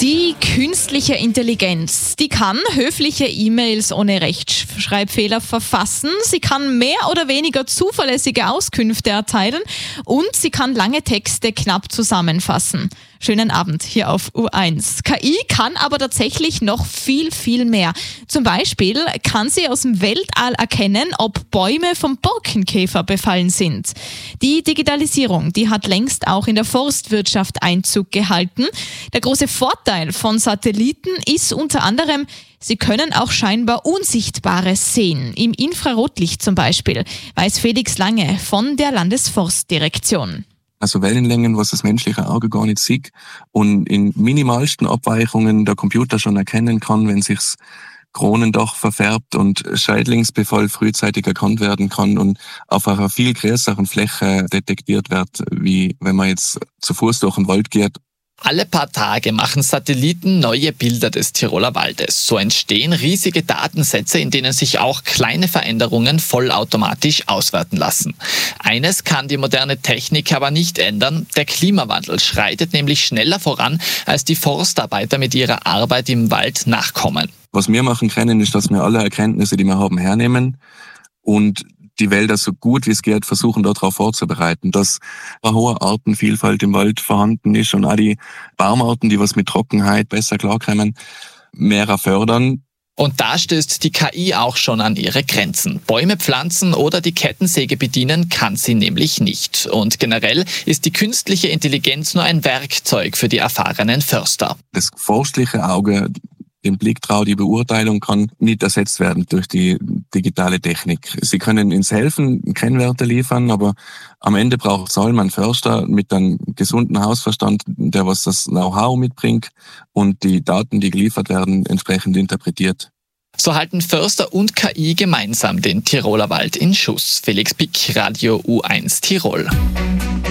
Die künstliche Intelligenz, die kann höfliche E-Mails ohne Rechtschreibfehler verfassen, sie kann mehr oder weniger zuverlässige Auskünfte erteilen und sie kann lange Texte knapp zusammenfassen. Schönen Abend hier auf U1. KI kann aber tatsächlich noch viel, viel mehr. Zum Beispiel kann sie aus dem Weltall erkennen, ob Bäume vom Borkenkäfer befallen sind. Die Digitalisierung, die hat längst auch in der Forstwirtschaft Einzug gehalten. Der große Vorteil von Satelliten ist unter anderem, sie können auch scheinbar Unsichtbares sehen, im Infrarotlicht zum Beispiel, weiß Felix Lange von der Landesforstdirektion. Also Wellenlängen, was das menschliche Auge gar nicht sieht und in minimalsten Abweichungen der Computer schon erkennen kann, wenn sich's Kronendach verfärbt und Schädlingsbefall frühzeitig erkannt werden kann und auf einer viel größeren Fläche detektiert wird, wie wenn man jetzt zu Fuß durch den Wald geht. Alle paar Tage machen Satelliten neue Bilder des Tiroler Waldes. So entstehen riesige Datensätze, in denen sich auch kleine Veränderungen vollautomatisch auswerten lassen. Eines kann die moderne Technik aber nicht ändern. Der Klimawandel schreitet nämlich schneller voran, als die Forstarbeiter mit ihrer Arbeit im Wald nachkommen. Was wir machen können, ist, dass wir alle Erkenntnisse, die wir haben, hernehmen und die Wälder so gut wie es geht versuchen, darauf vorzubereiten, dass eine hohe Artenvielfalt im Wald vorhanden ist und auch die Baumarten, die was mit Trockenheit besser klarkommen, mehr fördern. Und da stößt die KI auch schon an ihre Grenzen. Bäume pflanzen oder die Kettensäge bedienen kann sie nämlich nicht. Und generell ist die künstliche Intelligenz nur ein Werkzeug für die erfahrenen Förster. Das forstliche Auge, den Blick drauf, die Beurteilung kann nicht ersetzt werden durch die digitale Technik. Sie können uns helfen, Kennwerte liefern, aber am Ende braucht es allem einen Förster mit einem gesunden Hausverstand, der was das Know-how mitbringt und die Daten, die geliefert werden, entsprechend interpretiert. So halten Förster und KI gemeinsam den Tiroler Wald in Schuss. Felix Pick, Radio U1 Tirol.